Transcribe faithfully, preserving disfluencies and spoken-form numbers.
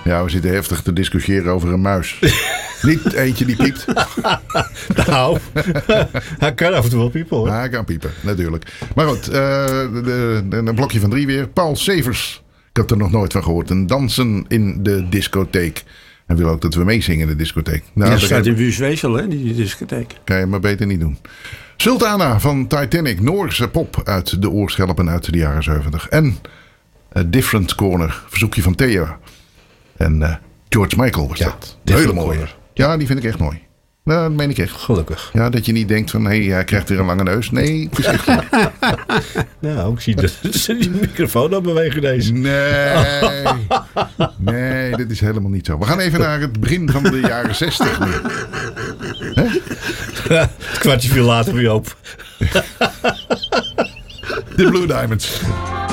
Ja, we zitten heftig te discussiëren over een muis. Niet eentje die piept. Nou, hij kan af en toe wel piepen hoor. Ja, hij kan piepen, natuurlijk. Maar goed, uh, de, de, een blokje van drie weer. Paul Severs. Ik had er nog nooit van gehoord. Een dansen in de discotheek. Hij wil ook dat we meezingen in de discotheek. Nou, dat staat in Buursweesel, hè, die discotheek. Kan je maar beter niet doen. Sultana van Titanic. Noorse pop uit de oorschelpen uit de jaren zeventig. En A Different Corner. Verzoekje van Thea. En uh, George Michael was Ja, dat. Different Hele mooi. Corner. Ja, die vind ik echt mooi. Nou, dat meen ik echt. Gelukkig. Ja, dat je niet denkt van, hé, hey, hij krijgt weer een lange neus. Nee, het is echt goed. Nou, ik zie de, die microfoon aan bewegen deze. Nee. Nee, dit is helemaal niet zo. We gaan even naar het begin van de jaren zestig nu. Hè? Het kwartje viel later weer op. De Blue Diamonds.